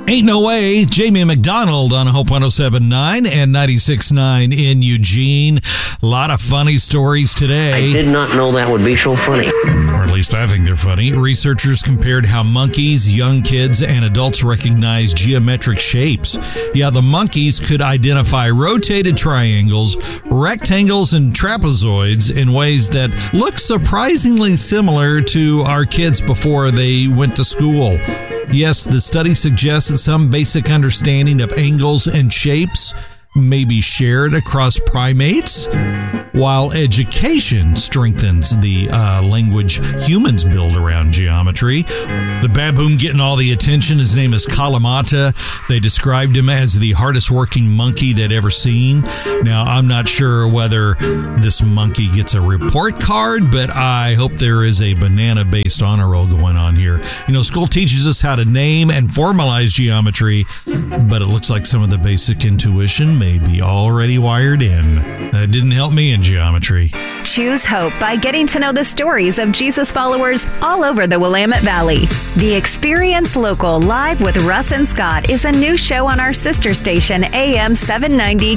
Ain't No Way, Jamie McDonald on Hope 107.9 and 96.9 in Eugene. A lot of funny stories today. I did not know that would be so funny. Or at least I think they're funny. Researchers compared how monkeys, young kids, and adults recognize geometric shapes. Yeah, the monkeys could identify rotated triangles, rectangles, and trapezoids in ways that look surprisingly similar to our kids before they went to school. Yes, the study suggests that some basic understanding of angles and shapes may be shared across primates, while education strengthens the language humans build around geometry. The baboon getting all the attention, his name is Kalamata. They described him as the hardest working monkey they'd ever seen. Now, I'm not sure whether this monkey gets a report card, but I hope there is a banana-based honor roll going on here. You know, school teaches us how to name and formalize geometry, but it looks like some of the basic intuition may be already wired in. That didn't help me in geometry. Choose hope by getting to know the stories of Jesus followers all over the Willamette Valley. The Experience Local Live with Russ and Scott is a new show on our sister station, AM 790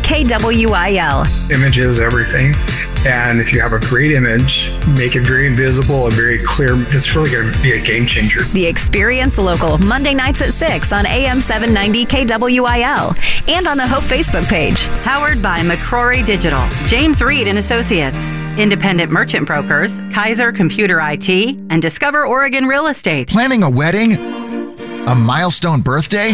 KWIL. Image is everything. And if you have a great image, make it very visible and very clear, it's really going to be a game changer. The Experience Local, Monday nights at 6 on AM 790 KWIL and on the Hope Facebook page. Powered by McCrory Digital, James Reed and Associates, Independent Merchant Brokers, Kaiser Computer IT, and Discover Oregon Real Estate. Planning a wedding? A milestone birthday?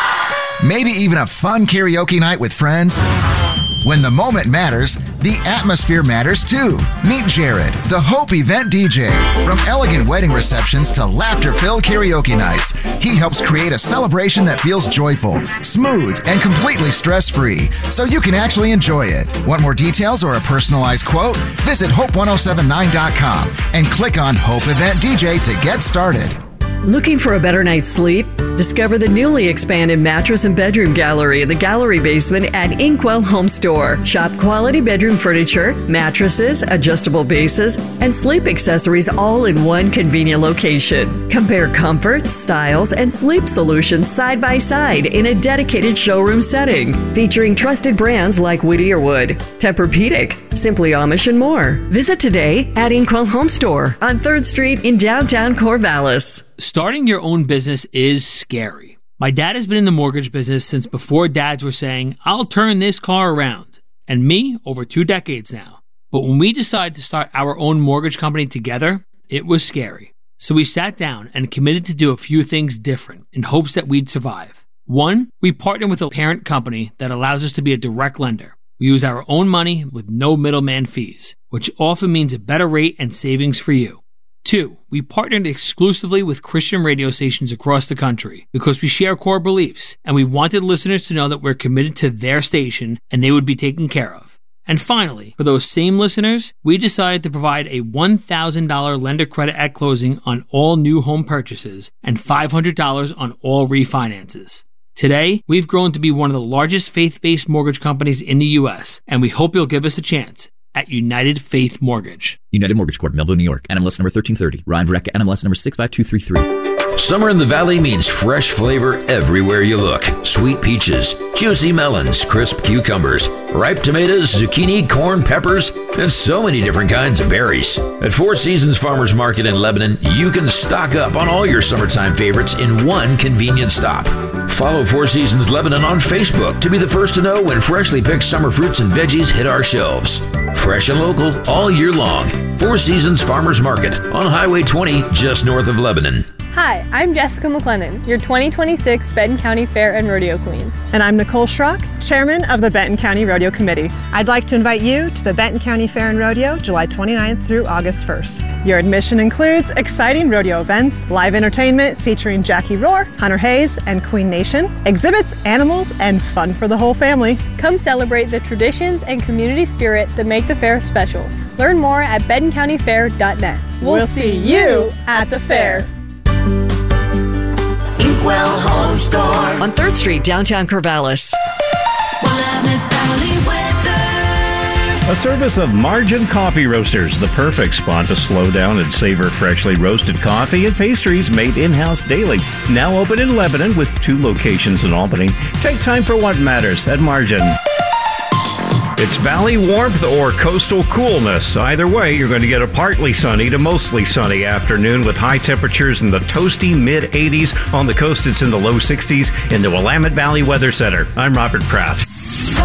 Maybe even a fun karaoke night with friends? When the moment matters, the atmosphere matters too. Meet Jared, the Hope event DJ. From elegant wedding receptions to laughter-filled karaoke nights, he helps create a celebration that feels joyful, smooth, and completely stress-free, so you can actually enjoy it. Want more details or a personalized quote? Visit Hope1079.com and click on Hope Event DJ to get started. Looking for a better night's sleep? Discover the newly expanded mattress and bedroom gallery in the gallery basement at Inkwell Home Store. Shop quality bedroom furniture, mattresses, adjustable bases, and sleep accessories all in one convenient location. Compare comfort, styles, and sleep solutions side by side in a dedicated showroom setting, featuring trusted brands like Whittier Wood, Tempur-Pedic, Simply Amish, and more. Visit today at Inkwell Home Store on 3rd Street in downtown Corvallis. Starting your own business is scary. My dad has been in the mortgage business since before dads were saying, I'll turn this car around. And me, over 2 decades now. But when we decided to start our own mortgage company together, it was scary. So we sat down and committed to do a few things different in hopes that we'd survive. 1, we partnered with a parent company that allows us to be a direct lender. We use our own money with no middleman fees, which often means a better rate and savings for you. 2, we partnered exclusively with Christian radio stations across the country because we share core beliefs and we wanted listeners to know that we're committed to their station and they would be taken care of. And finally, for those same listeners, we decided to provide a $1,000 lender credit at closing on all new home purchases and $500 on all refinances. Today, we've grown to be one of the largest faith-based mortgage companies in the U.S., and we hope you'll give us a chance at United Faith Mortgage. United Mortgage Corp, Melville, New York. NMLS number 1330. Ryan Verrecka, NMLS number 65233. Summer in the Valley means fresh flavor everywhere you look. Sweet peaches, juicy melons, crisp cucumbers, ripe tomatoes, zucchini, corn, peppers, and so many different kinds of berries. At Four Seasons Farmers Market in Lebanon, you can stock up on all your summertime favorites in one convenient stop. Follow Four Seasons Lebanon on Facebook to be the first to know when freshly picked summer fruits and veggies hit our shelves. Fresh and local all year long. Four Seasons Farmers Market on Highway 20 just north of Lebanon. Hi, I'm Jessica McLennan, your 2026 Benton County Fair and Rodeo Queen. And I'm Nicole Schrock, Chairman of the Benton County Rodeo Committee. I'd like to invite you to the Benton County Fair and Rodeo, July 29th through August 1st. Your admission includes exciting rodeo events, live entertainment featuring Jackie Rohr, Hunter Hayes, and Queen Nation, exhibits, animals, and fun for the whole family. Come celebrate the traditions and community spirit that make the fair special. Learn more at bentoncountyfair.net. We'll see you at the fair. Inkwell Home Store on 3rd Street, downtown Corvallis. Willamette Valley weather. A service of Margin Coffee Roasters, the perfect spot to slow down and savor freshly roasted coffee and pastries made in-house daily. Now open in Lebanon with 2 locations in Albany. Take time for what matters at Margin. It's valley warmth or coastal coolness. Either way, you're going to get a partly sunny to mostly sunny afternoon with high temperatures in the toasty mid-80s. On the coast, it's in the low 60s in the Willamette Valley Weather Center. I'm Robert Pratt.